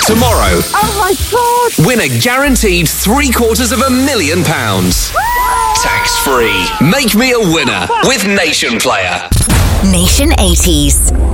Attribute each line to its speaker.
Speaker 1: Tomorrow,
Speaker 2: Oh my God!
Speaker 1: win a guaranteed £750,000. Tax-free. Make me a winner with Nation Player.
Speaker 3: Nation 80s.